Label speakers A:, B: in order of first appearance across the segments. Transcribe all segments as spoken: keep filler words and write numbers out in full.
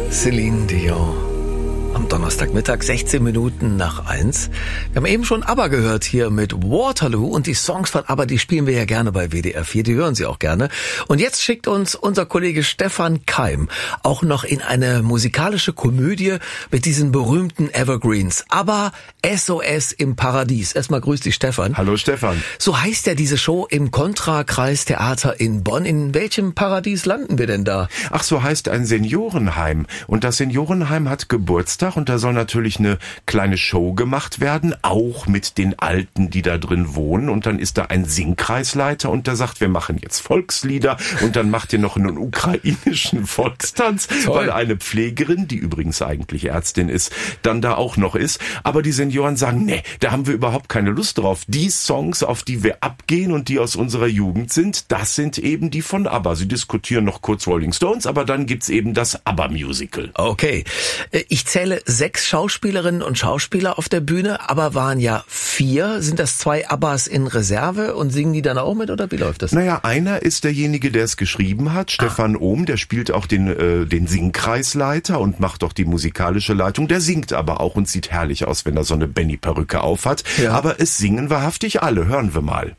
A: Celine Dion. Am Donnerstagmittag, sechzehn Minuten nach eins. Wir haben eben schon ABBA gehört hier mit Waterloo und die Songs von ABBA, die spielen wir ja gerne bei W D R vier, die hören Sie auch gerne. Und jetzt schickt uns unser Kollege Stefan Keim auch noch in eine musikalische Komödie mit diesen berühmten Evergreens. ABBA S O S im Paradies. Erstmal grüß dich, Stefan.
B: Hallo Stefan.
A: So heißt ja diese Show im Contra-Kreistheater in Bonn. In welchem Paradies landen wir denn da?
B: Ach, so heißt ein Seniorenheim. Und das Seniorenheim hat Geburtstag und da soll natürlich eine kleine Show gemacht werden, auch mit den Alten, die da drin wohnen. Und dann ist da ein Singkreisleiter und der sagt, wir machen jetzt Volkslieder und dann macht ihr noch einen ukrainischen Volkstanz, Toll. Weil eine Pflegerin, die übrigens eigentlich Ärztin ist, dann da auch noch ist. Aber die Senioren sagen, nee, da haben wir überhaupt keine Lust drauf. Die Songs, auf die wir abgehen und die aus unserer Jugend sind, das sind eben die von ABBA. Sie diskutieren noch kurz Rolling Stones, aber dann gibt's eben das ABBA-Musical.
A: Okay, ich zähle sechs Schauspielerinnen und Schauspieler auf der Bühne, aber waren ja vier. Sind das zwei ABBAs in Reserve und singen die dann auch mit oder wie läuft das?
B: Naja, einer ist derjenige, der es geschrieben hat, Stefan ah. Ohm, der spielt auch den, äh, den Singkreisleiter und macht auch die musikalische Leitung. Der singt aber auch und sieht herrlich aus, wenn er so eine Benny-Perücke aufhat. Ja. Aber es singen wahrhaftig alle. Hören wir mal.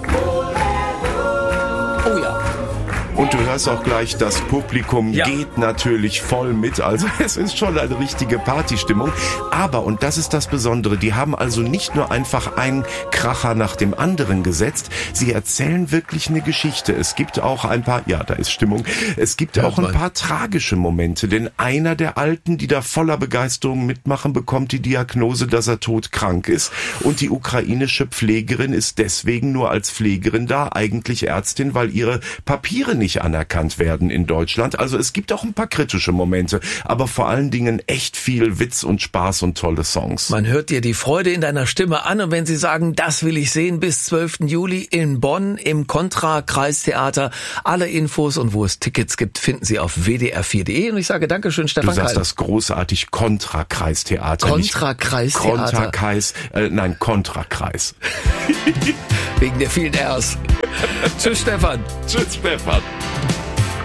A: Oh ja.
B: Und du hörst auch gleich, das Publikum ja. geht natürlich voll mit. Also es ist schon eine richtige Partystimmung. Aber, und das ist das Besondere, die haben also nicht nur einfach einen Kracher nach dem anderen gesetzt. Sie erzählen wirklich eine Geschichte. Es gibt auch ein paar, ja, da ist Stimmung. Es gibt ja, auch ein paar tragische Momente. Denn einer der Alten, die da voller Begeisterung mitmachen, bekommt die Diagnose, dass er todkrank ist. Und die ukrainische Pflegerin ist deswegen nur als Pflegerin da, eigentlich Ärztin, weil ihre Papiere nicht anerkannt werden in Deutschland. Also es gibt auch ein paar kritische Momente, aber vor allen Dingen echt viel Witz und Spaß und tolle Songs.
A: Man hört dir die Freude in deiner Stimme an und wenn Sie sagen, das will ich sehen, bis zwölften Juli in Bonn im Contra-Kreistheater. Alle Infos und wo es Tickets gibt, finden Sie auf w d r vier punkt d e und ich sage Dankeschön, Stefan Keim.
B: Du sagst das großartig, Contra-Kreistheater.
A: Contra-Kreistheater.
B: Contra-Kreis, äh, nein, Contra-Kreis.
A: Wegen der vielen R's. Tschüss, Stefan.
B: Tschüss, Stefan.